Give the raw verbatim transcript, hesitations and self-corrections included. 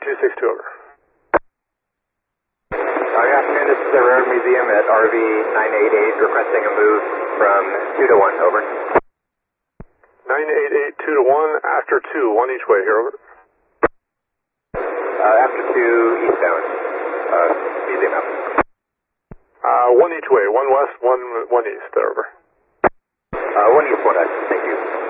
two six two, over. Uh, good afternoon, this is the Railroad Museum at R V nine eight eight, requesting a move from two to one, over. nine eight eight, two to one, after two, one each way, here, over. Uh, after two, eastbound, uh, Museum House. Uh, one each way, one west, one, one east, over. Uh, one east, one west, thank you.